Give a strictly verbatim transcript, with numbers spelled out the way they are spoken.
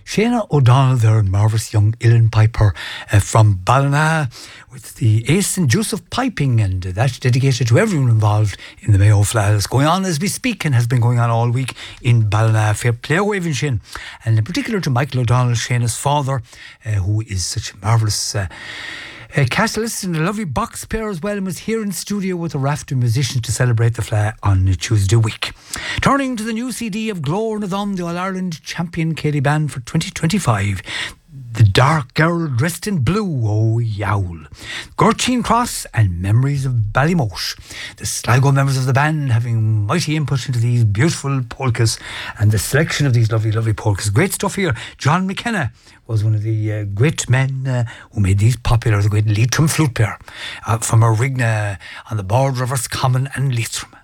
Shana O'Donnell there, marvellous young uilleann piper uh, from Ballina, with the Ace and Juice of Piping, and uh, that's dedicated to everyone involved in the Mayo Flails. Going on as we speak and has been going on all week in Ballina. Fair play away Shin, and in particular to Michael O'Donnell, Shana's father, uh, who is such a marvellous uh, Uh, Castlist and a lovely box player as well, and was here in studio with a raft of musicians to celebrate the Fla on Tuesday week. Turning to the new C D of Glór na Dom, the All-Ireland champion Katie band for twenty twenty-five. The Dark Girl Dressed in Blue, oh yowl. Gurteen Cross and Memories of Ballymote. The Sligo members of the band having mighty input into these beautiful polkas and the selection of these lovely, lovely polkas. Great stuff here. John McKenna was one of the uh, great men uh, who made these popular, the great Leitrim flute player uh, from Arigna on the border of Roscommon and Leitrim.